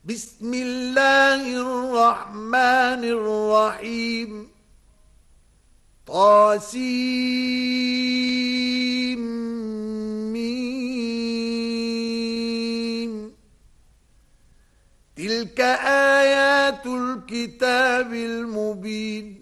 بسم الله الرحمن الرحيم طاسيم تلك آيات الكتاب المبين